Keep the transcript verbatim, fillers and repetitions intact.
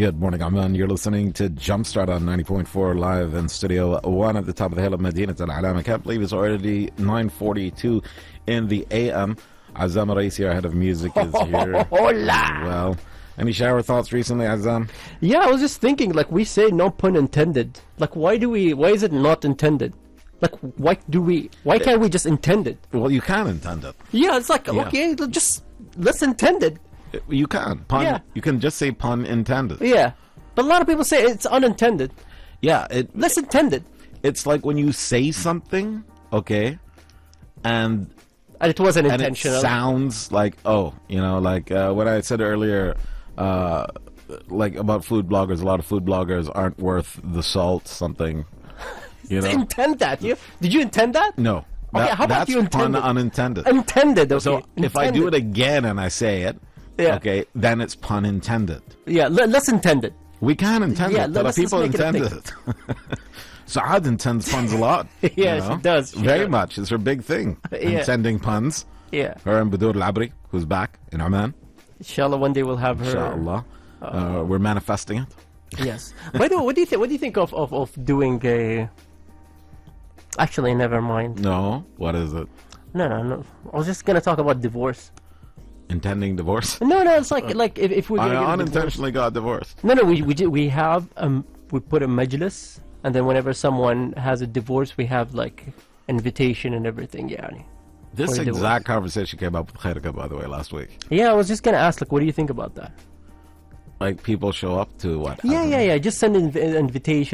Good morning, Amman. You're listening to Jumpstart on ninety point four live in Studio one at the top of the hill of Medina Al Alam. I can't believe it's already nine forty-two in the A M. Azam Raisi, our head of music, is here. Hola! Well, any shower thoughts recently, Azam? Yeah, I was just thinking, like we say, no pun intended. Like, why do we, why is it not intended? Like, why do we, why can't we just intend it? Well, you can intend it. Yeah, it's like, Yeah. okay, just, let's intend it. You can. Pun. Yeah. You can just say pun intended. Yeah. But a lot of people say it's unintended. Yeah, it, Let's intend it. it's like when you say something, okay, and And it wasn't and it intentional. sounds like, oh, you know, like uh, what I said earlier, uh, like about food bloggers. A lot of food bloggers aren't worth the salt. Something, you know. Intend that. You, did you intend that? No. Okay, That- how about that's you intend pun it? unintended. Intended, okay. So if I do it Intended. again and I say it, Yeah. okay, then it's pun intended. Yeah, let, let's intend it. We can intend Yeah, it, but let's the just people make it a intended it. Saad intends puns a lot. you Yeah, know? she does, she Very does. much. It's her big thing. Yeah. Intending puns. Yeah. Her and Badur Labri, who's back in Oman. Inshallah, one day we'll have her. Inshallah. Uh, we're manifesting it. Yes. By the way, what do you think? What do you think of, of, of doing a? Actually, never mind. No. What is it? No, no, no. I was just gonna talk about divorce. Intending divorce? No, no. It's like like if, if we're I gonna get a divorce. unintentionally got divorced. No, no. We we do, we have um we put a majlis, and then whenever someone has a divorce, we have like invitation and everything. Yeah. This For a divorce. exact conversation came up with Khairika, by the way, last week. Yeah, I was just gonna ask, like, what do you think about that? Like, people show up to what? Yeah, As in- yeah, yeah. Just send an inv- invitation.